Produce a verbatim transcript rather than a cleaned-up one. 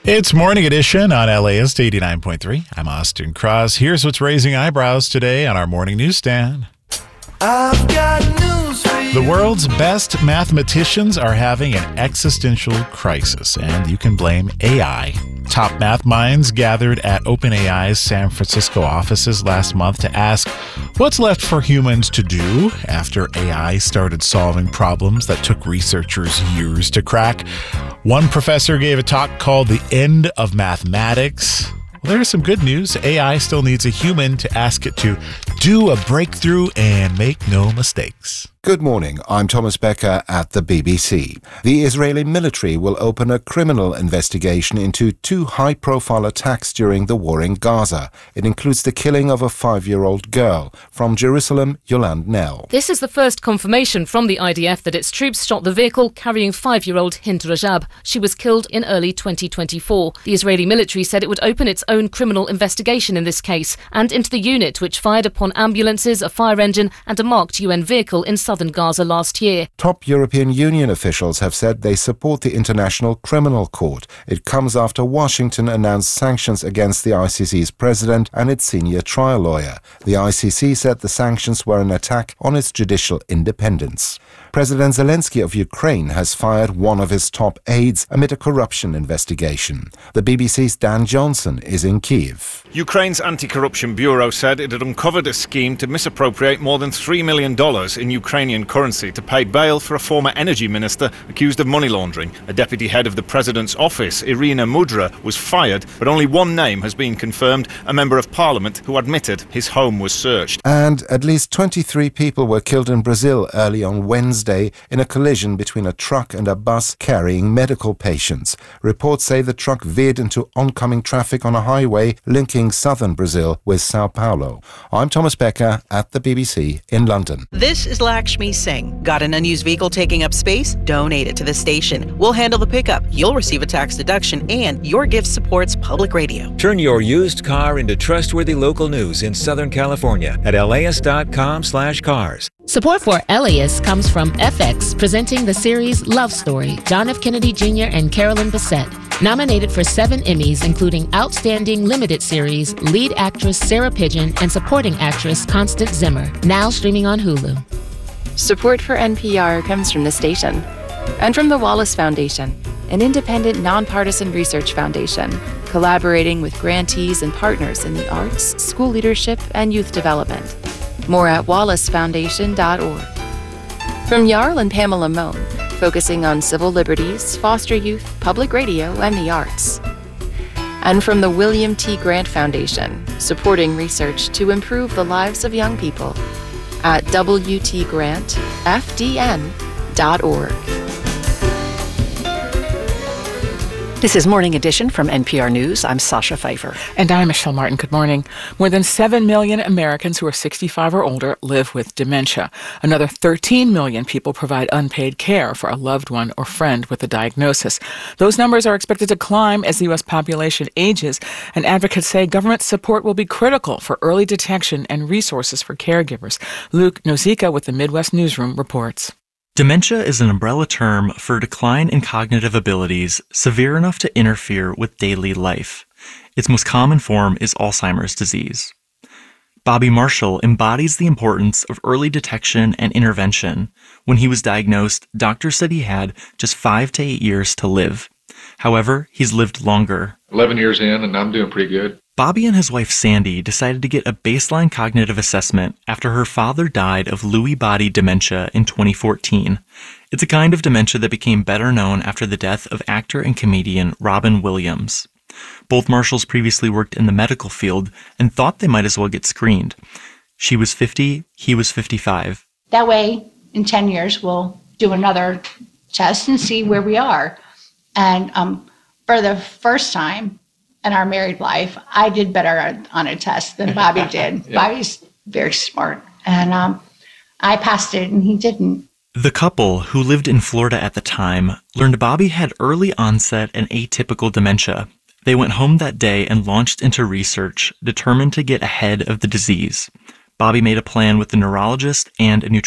It's Morning Edition on L A S eighty-nine point three. I'm Austin Cross. Here's what's raising eyebrows today on our morning newsstand. I've got news for you. The world's best mathematicians are having an existential crisis, and you can blame A I. Top math minds gathered at OpenAI's San Francisco offices last month to ask what's left for humans to do after A I started solving problems that took researchers years to crack. One professor gave a talk called The End of Mathematics. Well, there's some good news. A I still needs a human to ask it to do a breakthrough and make no mistakes. Good morning, I'm Thomas Becker at the B B C. The Israeli military will open a criminal investigation into two high-profile attacks during the war in Gaza. It includes the killing of a five-year-old girl. From Jerusalem, Yolande Nell. This is the first confirmation from the I D F that its troops shot the vehicle carrying five-year-old Hind Rajab. She was killed in early twenty twenty-four. The Israeli military said it would open its own criminal investigation in this case and into the unit which fired upon ambulances, a fire engine and a marked U N vehicle in southern Gaza last year. Top European Union officials have said they support the International Criminal Court. It comes after Washington announced sanctions against the I C C's president and its senior trial lawyer. The I C C said the sanctions were an attack on its judicial independence. President Zelensky of Ukraine has fired one of his top aides amid a corruption investigation. The B B C's Dan Johnson is in Kyiv. Ukraine's Anti-Corruption Bureau said it had uncovered a scheme to misappropriate more than three million dollars in Ukrainian currency to pay bail for a former energy minister accused of money laundering. A deputy head of the president's office, Irina Mudra, was fired, but only one name has been confirmed, a member of parliament who admitted his home was searched. And at least twenty-three people were killed in Brazil early on Wednesday in a collision between a truck and a bus carrying medical patients. Reports say the truck veered into oncoming traffic on a highway linking southern Brazil with Sao Paulo. I'm Thomas Becker at the B B C in London. This is Lakshmi Singh. Got an unused vehicle taking up space? Donate it to the station. We'll handle the pickup. You'll receive a tax deduction, and your gift supports public radio. Turn your used car into trustworthy local news in Southern California at L A S dot com slash cars. Support for L A S comes from F X, presenting the series Love Story, John F. Kennedy Junior and Carolyn Bessette. Nominated for seven Emmys, including Outstanding Limited Series, Lead Actress Sarah Pidgeon, and Supporting Actress Constance Zimmer. Now streaming on Hulu. Support for N P R comes from the station and from the Wallace Foundation, an independent, nonpartisan research foundation collaborating with grantees and partners in the arts, school leadership, and youth development. More at wallace foundation dot org. From Jarl and Pamela Mohn, focusing on civil liberties, foster youth, public radio, and the arts. And from the William T. Grant Foundation, supporting research to improve the lives of young people at W T grant F D N dot org. This is Morning Edition from N P R News. I'm Sasha Pfeiffer. And I'm Michelle Martin. Good morning. More than seven million Americans who are sixty-five or older live with dementia. Another thirteen million people provide unpaid care for a loved one or friend with a diagnosis. Those numbers are expected to climb as the U S population ages, and advocates say government support will be critical for early detection and resources for caregivers. Luke Nozica with the Midwest Newsroom reports. Dementia is an umbrella term for a decline in cognitive abilities severe enough to interfere with daily life. Its most common form is Alzheimer's disease. Bobby Marshall embodies the importance of early detection and intervention. When he was diagnosed, doctors said he had just five to eight years to live. However, he's lived longer. eleven years in, and I'm doing pretty good. Bobby and his wife Sandy decided to get a baseline cognitive assessment after her father died of Lewy body dementia in twenty fourteen. It's a kind of dementia that became better known after the death of actor and comedian Robin Williams. Both Marshalls previously worked in the medical field and thought they might as well get screened. She was fifty, he was fifty-five. That way, in ten years, we'll do another test and see where we are. And um, for the first time in our married life, I did better on a test than Bobby did. Yeah. Bobby's very smart. And um, I passed it and he didn't. The couple, who lived in Florida at the time, learned Bobby had early onset and atypical dementia. They went home that day and launched into research, determined to get ahead of the disease. Bobby made a plan with the neurologist and a nutritionist